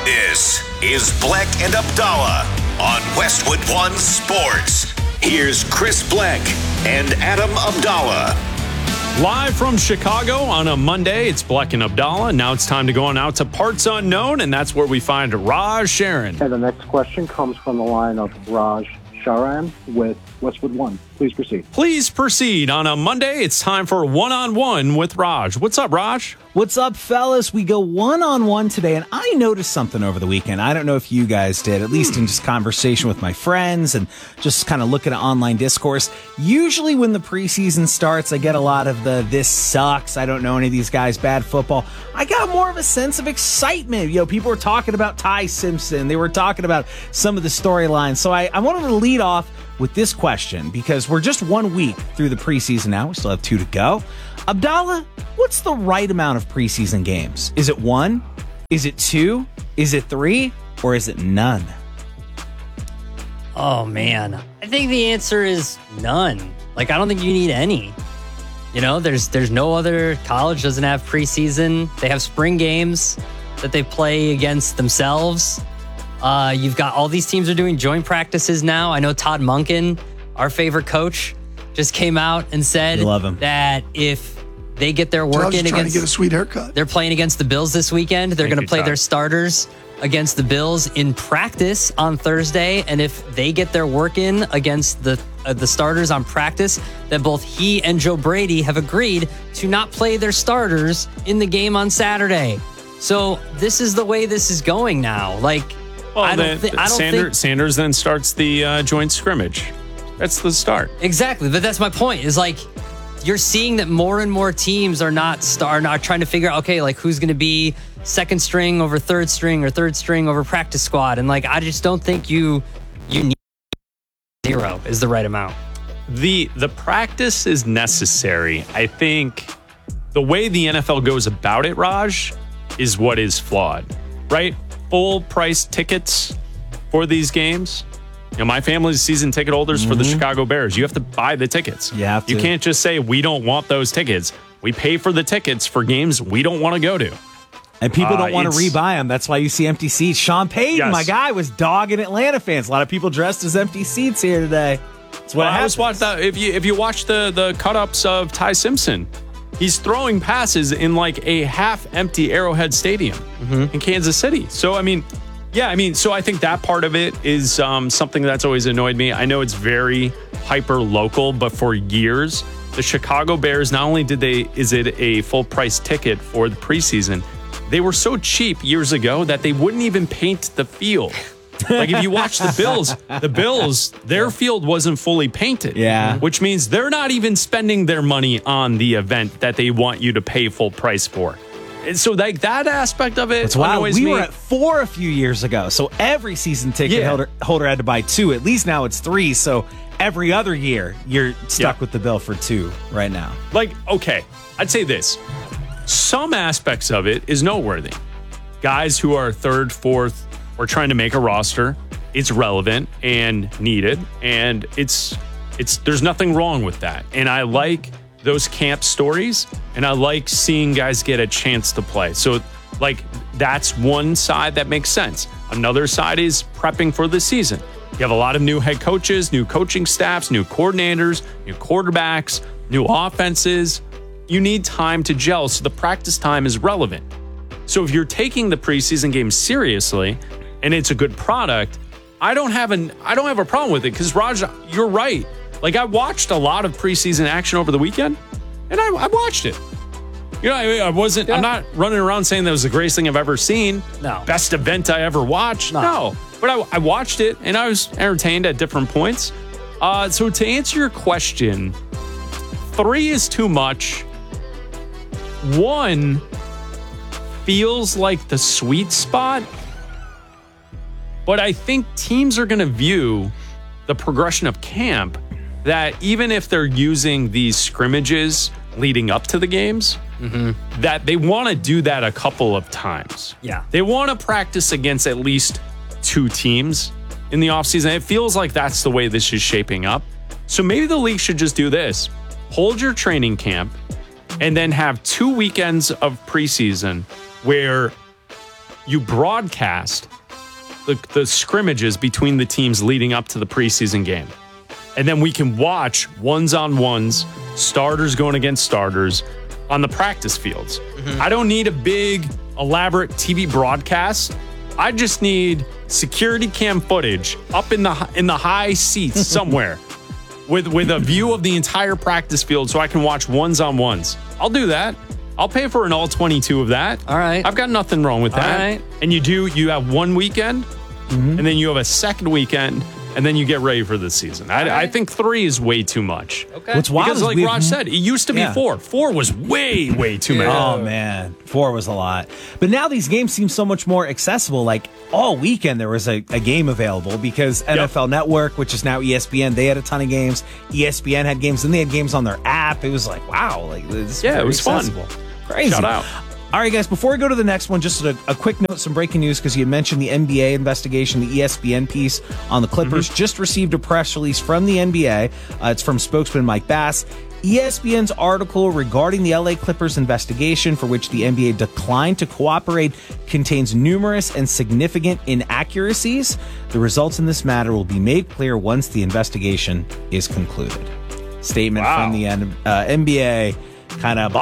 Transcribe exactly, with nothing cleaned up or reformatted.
This is Bleck and Abdallah on Westwood One Sports. Here's Chris Bleck and Adam Abdallah. Live from Chicago on a Monday, it's Bleck and Abdallah. Now it's time to go on out to Parts Unknown, and that's where we find Raj Sharon. And the next question comes from the line of Raj Sharan with Westwood One. Please proceed. Please proceed. On a Monday, it's time for one-on-one with Raj. What's up, Raj? What's up, fellas? We go one-on-one today, and I noticed something over the weekend. I don't know if you guys did, at least in just conversation with my friends and just kind of looking at online discourse. Usually when the preseason starts, I get a lot of the, this sucks, I don't know any of these guys, bad football. I got more of a sense of excitement. You know, people were talking about Ty Simpson. They were talking about some of the storylines. So I, I wanted to lead off with this question because we're just one week through the preseason now. We still have two to go. Abdallah, what's the right amount of preseason games? Is it one? Is it two? Is it three? Or is it none? Oh, man. I think the answer is none. Like, I don't think you need any. You know, there's there's no other college doesn't have preseason. They have spring games that they play against themselves. Uh, you've got all these teams are doing joint practices now. I know Todd Monken, our favorite coach, just came out and said love him. that if they get their work Todd's in trying against, to get a sweet haircut. They're playing against the Bills this weekend. They're going to play Todd. their starters against the Bills in practice on Thursday, and if they get their work in against the uh, the starters on practice, then both he and Joe Brady have agreed to not play their starters in the game on Saturday. So this is the way this is going now. Like. Well, I don't, then, thi- I don't Sanders, think Sanders then starts the uh, joint scrimmage. That's the start. Exactly, but that's my point. Is like you're seeing that more and more teams are not star, not trying to figure out okay, like who's going to be second string over third string or third string over practice squad, and like I just don't think you you need zero is the right amount. The the practice is necessary. I think the way the N F L goes about it, Raj, is what is flawed, right? Full price tickets for these games. You know, my family's season ticket holders mm-hmm. for the Chicago Bears. You have to buy the tickets. You have to. You can't just say we don't want those tickets. We pay for the tickets for games we don't want to go to. And people Uh, don't want to it's- rebuy them. That's why you see empty seats. Sean Payton, Yes. my guy, was dogging Atlanta fans. A lot of people dressed as empty seats here today. That's what Well, I happens. was watch that. If you if you watch the the cut ups of Ty Simpson, he's throwing passes in like a half empty Arrowhead Stadium in Kansas City. So I mean, yeah, I mean, so I think that part of it is um, something that's always annoyed me. I know it's very hyper local, but for years, the Chicago Bears, not only did they is it a full price ticket for the preseason, they were so cheap years ago that they wouldn't even paint the field. Like if you watch the Bills, the Bills, their field wasn't fully painted. Yeah. Which means they're not even spending their money on the event that they want you to pay full price for. And so like that aspect of it It's wild. annoys We me. were at four a few years ago, so every season ticket Yeah. holder, holder had to buy two. At least now it's three, so every other year you're stuck Yeah. with the bill for two right now. Like, okay, I'd say this. Some aspects of it is noteworthy. Guys who are third, fourth, or trying to make a roster, it's relevant and needed, and it's it's there's nothing wrong with that. And I like those camp stories, and I like seeing guys get a chance to play. So, like, that's one side that makes sense. Another side is prepping for the season. You have a lot of new head coaches, new coaching staffs, new coordinators, new quarterbacks, new offenses. You need time to gel, so the practice time is relevant. So if you're taking the preseason game seriously and it's a good product, I don't have an I don't have a problem with it because Raj, you're right. Like I watched a lot of preseason action over the weekend, and I, I watched it. You know, I, I wasn't. Yeah. I'm not running around saying that was the greatest thing I've ever seen. No. Best event I ever watched. No. No, but I, I watched it and I was entertained at different points. Uh, so to answer your question, three is too much. One feels like the sweet spot, but I think teams are going to view the progression of camp that even if they're using these scrimmages leading up to the games, mm-hmm. that they want to do that a couple of times. Yeah. They want to practice against at least two teams in the offseason. It feels like that's the way this is shaping up. So maybe the league should just do this. Hold your training camp and then have two weekends of preseason where you broadcast the, the scrimmages between the teams leading up to the preseason game. And then we can watch ones-on-ones, starters going against starters on the practice fields. Mm-hmm. I don't need a big, elaborate T V broadcast. I just need security cam footage up in the in the high seats somewhere with, with a view of the entire practice field so I can watch ones-on-ones. I'll do that. I'll pay for an all twenty-two of that. All right. I've got nothing wrong with that. All right. And you do, you have one weekend, mm-hmm. and then you have a second weekend, and then you get ready for the season. I, right. I think three is way too much. Okay. What's wild because, like Raj said, it used to be yeah. four. Four was way, way too many. Oh, man. Four was a lot. But now these games seem so much more accessible. Like, all weekend there was a, a game available because N F L yep. Network, which is now E S P N, they had a ton of games. E S P N had games, and they had games on their app. It was like, wow. Like, this yeah, it was accessible. fun. Crazy. Shout out. All right, guys, before we go to the next one, just a, a quick note, some breaking news, because you mentioned the N B A investigation, the E S P N piece on the Clippers. Mm-hmm. Just received a press release from the N B A. Uh, it's from spokesman Mike Bass. E S P N's article regarding the L A Clippers investigation, for which the N B A declined to cooperate, contains numerous and significant inaccuracies. The results in this matter will be made clear once the investigation is concluded. Statement wow. from the uh, N B A. Kind of,